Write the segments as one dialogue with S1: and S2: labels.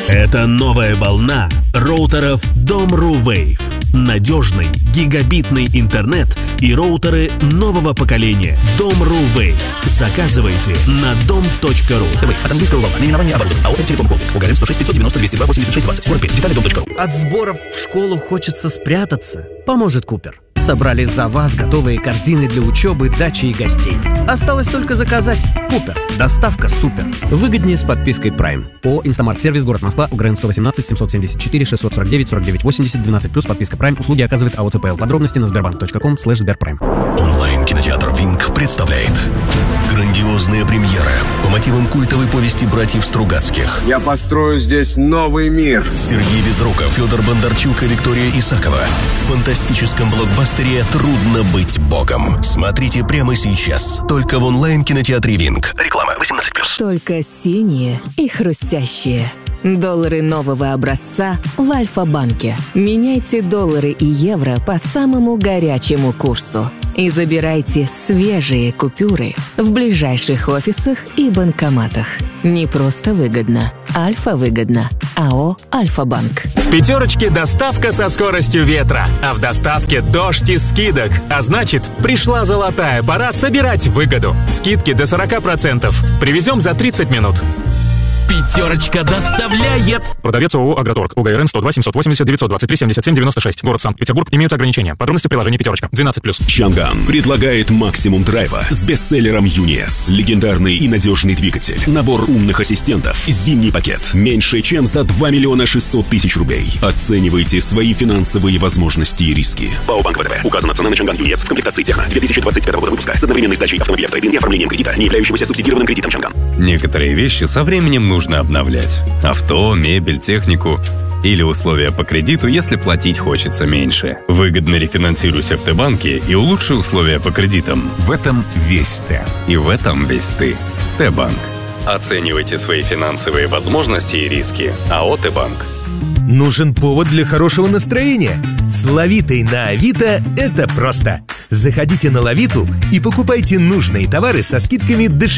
S1: Это новая волна роутеров Dom.ru Wave. Надежный гигабитный интернет и роутеры нового поколения Dom.ru Wave. Заказывайте на dom.ru.
S2: Wave от английского волна. Наименование оборудования. АО «Телеком Холдинг». УГРН 106 590 202 86 20. Город Пермь. Детали dom.ru.
S3: От сборов в школу хочется спрятаться. Поможет Купер. Собрали за вас готовые корзины для учебы, дачи и гостей. Осталось только заказать. Купер. Доставка супер. Выгоднее с подпиской Prime. ООО «Инстамарт-сервис», город Москва, УГРН 118 774 649 49 80 12+, подписка Prime. Услуги оказывает АО ЦПЛ. Подробности на sberbank.com/sberprime.
S4: Онлайн-кинотеатр «Винг» представляет грандиозная премьера по мотивам культовой повести братьев Стругацких.
S5: Я построю здесь новый мир.
S4: Сергей Безруков, Федор Бондарчук и Виктория Исакова. В фантастическом блокбастере «Трудно быть богом». Смотрите прямо сейчас. Только в онлайн-кинотеатре «Винг». Реклама 18+.
S6: Только синие и хрустящие. Доллары нового образца в Альфа-банке. Меняйте доллары и евро по самому горячему курсу. И забирайте свежие купюры в ближайших офисах и банкоматах. Не просто выгодно. Альфа-выгодно. АО «Альфа-банк».
S7: В «Пятерочке» доставка со скоростью ветра, а в доставке дождь из скидок. А значит, пришла золотая пора собирать выгоду. Скидки до 40%. Привезем за 30 минут.
S8: «Пятерочка» доставляет.
S7: Продавец ООО «Агроторг». УГРН 102 780 923 77 96. Город Санкт-Петербург. Имеются ограничения. Подробности в приложении «Пятерочка». 12+.
S9: Чанган предлагает максимум драйва с бестселлером UNIS. Легендарный и надежный двигатель. Набор умных ассистентов. Зимний пакет. Меньше чем за 2 миллиона 600 тысяч рублей. Оценивайте свои финансовые возможности и риски. ПАО «Банк ВТБ». Указана цена на Чанган UNIS в комплектации Техно 2025 года выпуска с одновременной сдачей автомобиля в трейд-ин и оформлением кредита, не являющегося субсидированным кредитом Чанган.
S10: Некоторые вещи со временем нужно обновлять. Авто, мебель, технику. Или условия по кредиту, если платить хочется меньше. Выгодно рефинансируйся в Т-банке и улучши условия по кредитам.
S11: В этом весь Т.
S10: И в этом весь ты. Т-банк. Оценивайте свои финансовые возможности и риски. АО «Т-банк».
S12: Нужен повод для хорошего настроения. С Лавитой на Авито это просто. Заходите на Лавиту и покупайте нужные товары со скидками до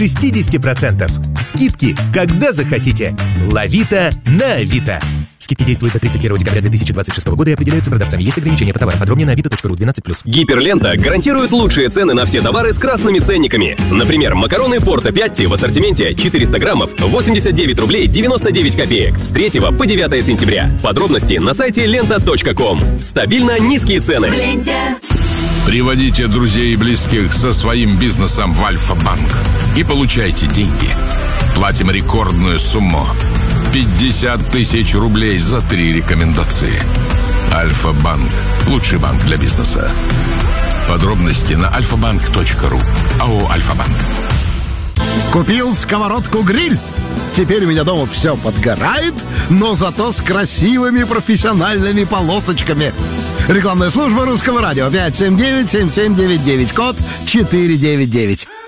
S12: 60%. Скидки, когда захотите. Лавита на Авито. Скидки действуют до 31 декабря 2026 года и определяются продавцами. Есть ограничения по товарам. Подробнее на avito.ru 12+.
S13: Гиперлента гарантирует лучшие цены на все товары с красными ценниками. Например, макароны Порто Пятти в ассортименте 400 граммов 89 рублей 99 копеек с 3 по 9 сентября. Подробности на сайте lenta.com. Стабильно низкие цены.
S11: Приводите друзей и близких со своим бизнесом в Альфа-банк и получайте деньги. Платим рекордную сумму. 50 тысяч рублей за 3 рекомендации. Альфа-банк. Лучший банк для бизнеса. Подробности на alfabank.ru. АО «Альфа-банк».
S14: Купил сковородку-гриль. Теперь у меня дома все подгорает, но зато с красивыми профессиональными полосочками. Рекламная служба Русского радио 579-7799, код 499.